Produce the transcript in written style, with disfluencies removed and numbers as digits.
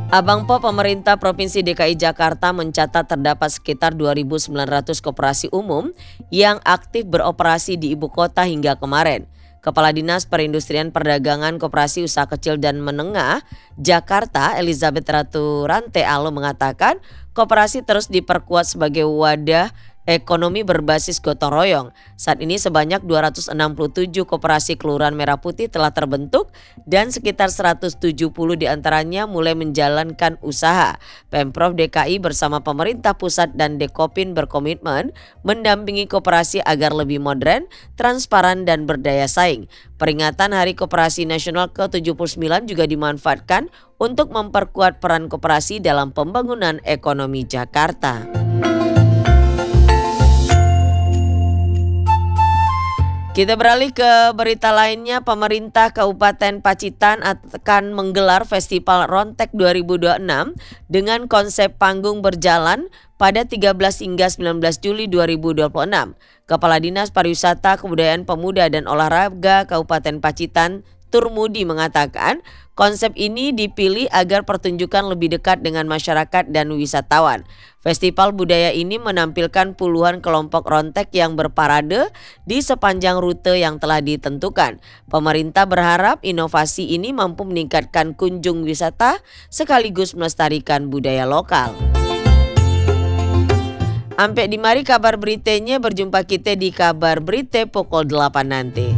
Abang Po, pemerintah Provinsi DKI Jakarta mencatat terdapat sekitar 2.900 koperasi umum yang aktif beroperasi di ibu kota hingga kemarin. Kepala Dinas Perindustrian Perdagangan Koperasi Usaha Kecil dan Menengah Jakarta, Elizabeth Ratu Rante Alo, mengatakan koperasi terus diperkuat sebagai wadah ekonomi berbasis gotong royong. Saat ini sebanyak 267 koperasi Kelurahan Merah Putih telah terbentuk dan sekitar 170 diantaranya mulai menjalankan usaha. Pemprov DKI bersama pemerintah pusat dan Dekopin berkomitmen mendampingi koperasi agar lebih modern, transparan dan berdaya saing. Peringatan Hari Koperasi Nasional ke-79 juga dimanfaatkan untuk memperkuat peran koperasi dalam pembangunan ekonomi Jakarta. Kita beralih ke berita lainnya. Pemerintah Kabupaten Pacitan akan menggelar Festival Rontek 2026 dengan konsep panggung berjalan pada 13 hingga 19 Juli 2026. Kepala Dinas Pariwisata, Kebudayaan Pemuda dan Olahraga Kabupaten Pacitan, Turmudi, mengatakan konsep ini dipilih agar pertunjukan lebih dekat dengan masyarakat dan wisatawan. Festival budaya ini menampilkan puluhan kelompok rontek yang berparade di sepanjang rute yang telah ditentukan. Pemerintah berharap inovasi ini mampu meningkatkan kunjung wisata sekaligus melestarikan budaya lokal. Sampai di mari kabar beritanya, berjumpa kita di kabar berita pukul 8 nanti.